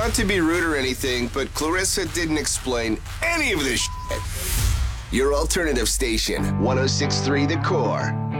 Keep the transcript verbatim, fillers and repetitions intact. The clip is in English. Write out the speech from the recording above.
Not to be rude or anything, but Clarissa didn't explain any of this shit. Your alternative station, one oh six point three The Core.